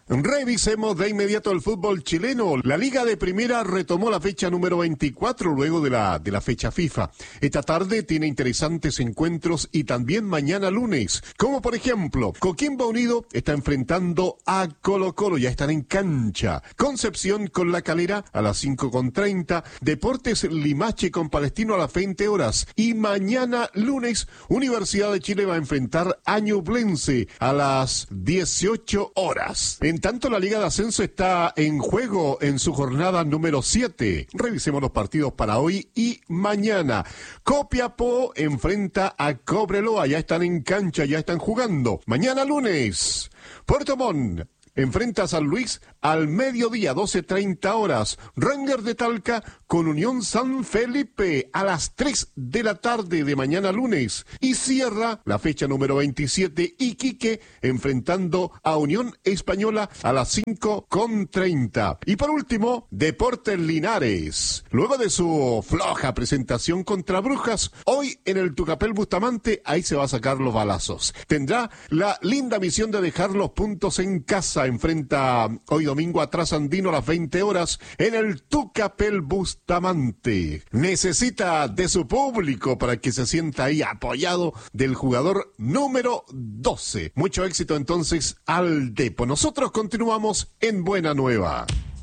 Revisemos de inmediato el fútbol chileno. La Liga de Primera retomó la fecha número 24 luego de la fecha FIFA. Esta tarde tiene interesantes encuentros y también mañana lunes. Como por ejemplo, Coquimbo Unido está enfrentando a Colo-Colo, ya están en cancha. Concepción con La Calera a las 5:30. Deportes Limache con Palestino a las 20 horas. Y mañana lunes, Universidad de Chile va a enfrentar a Ñublense a las 18 horas. En tanto, la Liga de Ascenso está en juego en su jornada número 7. Revisemos los partidos para hoy y mañana. Copiapó enfrenta a Cobreloa, ya están en cancha, ya están jugando. Mañana lunes, Puerto Montt enfrenta a San Luis al mediodía, 12:30 horas. Rangers de Talca con Unión San Felipe a las 3 de la tarde de mañana lunes. Y cierra la fecha número 27, Iquique enfrentando a Unión Española a las 5:30. Y por último, Deportes Linares. Luego de su floja presentación contra Brujas, hoy en el Tucapel Bustamante, ahí se va a sacar los balazos. Tendrá la linda misión de dejar los puntos en casa. Enfrenta hoy domingo a Trasandino a las 20 horas en el Tucapel Bustamante. Necesita de su público para que se sienta ahí apoyado del jugador número 12. Mucho éxito entonces al Depo. Nosotros continuamos en Buena Nueva.